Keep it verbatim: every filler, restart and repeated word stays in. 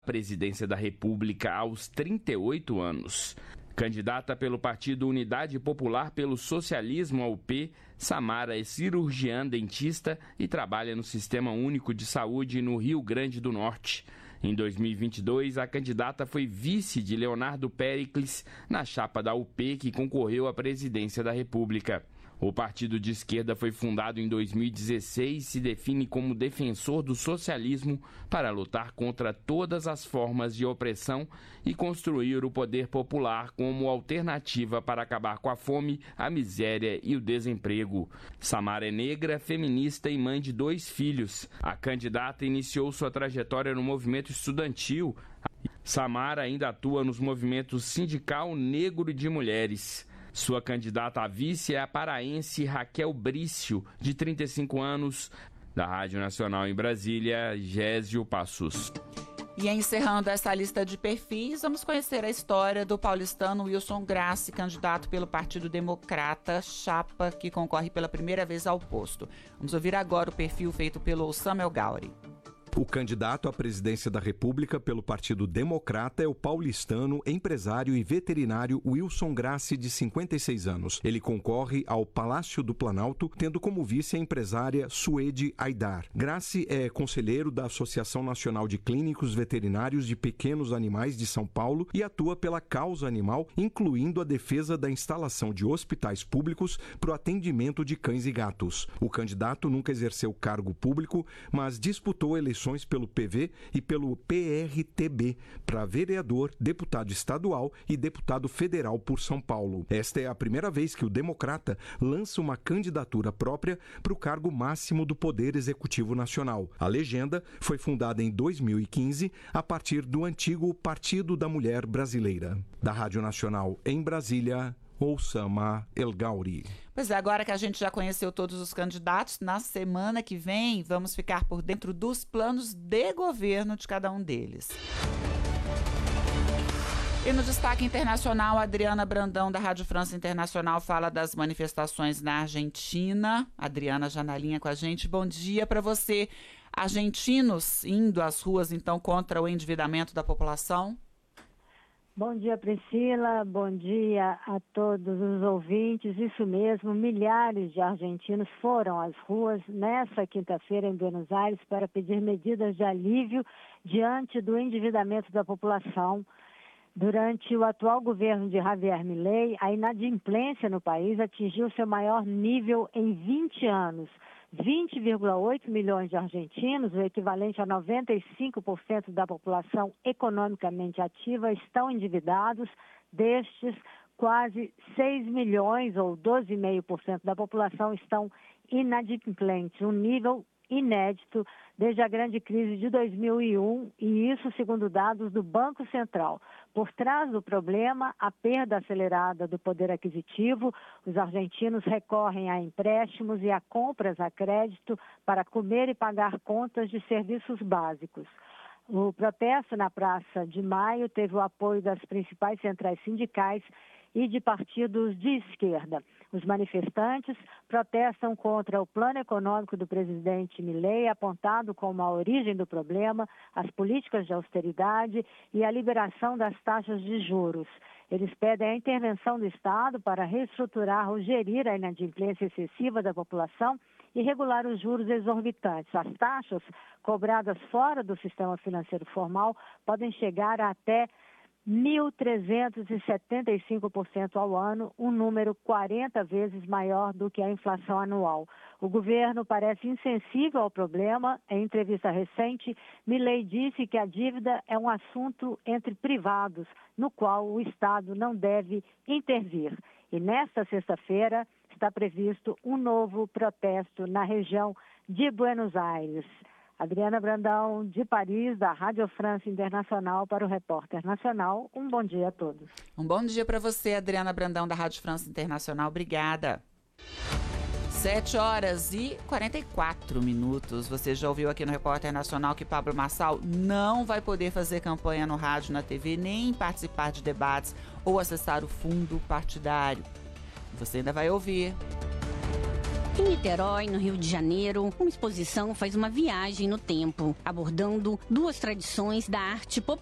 presidência da República aos trinta e oito anos. Candidata pelo Partido Unidade Popular pelo Socialismo, a U P, Samara é cirurgiã dentista e trabalha no Sistema Único de Saúde no Rio Grande do Norte. Em dois mil e vinte e dois, a candidata foi vice de Leonardo Péricles na chapa da U P, que concorreu à presidência da República. O partido de esquerda foi fundado em dois mil e dezesseis e se define como defensor do socialismo para lutar contra todas as formas de opressão e construir o poder popular como alternativa para acabar com a fome, a miséria e o desemprego. Samara é negra, feminista e mãe de dois filhos. A candidata iniciou sua trajetória no movimento estudantil. Samara ainda atua nos movimentos sindical, negro e de mulheres. Sua candidata a vice é a paraense Raquel Brício, de trinta e cinco anos, da Rádio Nacional em Brasília, Gésio Passos. E encerrando essa lista de perfis, vamos conhecer a história do paulistano Wilson Grassi, candidato pelo Partido Democrata, chapa que concorre pela primeira vez ao posto. Vamos ouvir agora o perfil feito pelo Samuel Gauri. O candidato à presidência da República pelo Partido Democrata é o paulistano, empresário e veterinário Wilson Grassi, de cinquenta e seis anos. Ele concorre ao Palácio do Planalto, tendo como vice a empresária Suede Aidar. Grassi é conselheiro da Associação Nacional de Clínicos Veterinários de Pequenos Animais de São Paulo e atua pela causa animal, incluindo a defesa da instalação de hospitais públicos para o atendimento de cães e gatos. O candidato nunca exerceu cargo público, mas disputou eleições pelo P V e pelo P R T B para vereador, deputado estadual e deputado federal por São Paulo. Esta é a primeira vez que o Democrata lança uma candidatura própria para o cargo máximo do Poder Executivo Nacional. A legenda foi fundada em dois mil e quinze a partir do antigo Partido da Mulher Brasileira. Da Rádio Nacional em Brasília, Oussama El Gauri. Pois é, agora que a gente já conheceu todos os candidatos, na semana que vem vamos ficar por dentro dos planos de governo de cada um deles. E no destaque internacional, a Adriana Brandão, da Rádio França Internacional, fala das manifestações na Argentina. Adriana já na linha com a gente. Bom dia para você. Argentinos indo às ruas, então, contra o endividamento da população? Bom dia, Priscila. Bom dia a todos os ouvintes. Isso mesmo, milhares de argentinos foram às ruas nessa quinta-feira em Buenos Aires para pedir medidas de alívio diante do endividamento da população. Durante o atual governo de Javier Milei, a inadimplência no país atingiu seu maior nível em vinte anos. vinte vírgula oito milhões de argentinos, o equivalente a noventa e cinco por cento da população economicamente ativa, estão endividados. Destes, quase seis milhões, ou doze vírgula cinco por cento da população, estão inadimplentes, um nível inédito desde a grande crise de dois mil e um, e isso segundo dados do Banco Central. Por trás do problema, a perda acelerada do poder aquisitivo, os argentinos recorrem a empréstimos e a compras a crédito para comer e pagar contas de serviços básicos. O protesto na Praça de Maio teve o apoio das principais centrais sindicais e de partidos de esquerda. Os manifestantes protestam contra o plano econômico do presidente Milei, apontado como a origem do problema, as políticas de austeridade e a liberação das taxas de juros. Eles pedem a intervenção do Estado para reestruturar ou gerir a inadimplência excessiva da população e regular os juros exorbitantes. As taxas cobradas fora do sistema financeiro formal podem chegar a até mil trezentos e setenta e cinco por cento ao ano, um número quarenta vezes maior do que a inflação anual. O governo parece insensível ao problema. Em entrevista recente, Milei disse que a dívida é um assunto entre privados, no qual o Estado não deve intervir. E nesta sexta-feira está previsto um novo protesto na região de Buenos Aires. Adriana Brandão, de Paris, da Rádio França Internacional, para o Repórter Nacional. Um bom dia a todos. Um bom dia para você, Adriana Brandão, da Rádio França Internacional. Obrigada. sete horas e quarenta e quatro minutos. Você já ouviu aqui no Repórter Nacional que Pablo Marçal não vai poder fazer campanha no rádio, na T V, nem participar de debates ou acessar o fundo partidário. Você ainda vai ouvir. Em Niterói, no Rio de Janeiro, uma exposição faz uma viagem no tempo, abordando duas tradições da arte popular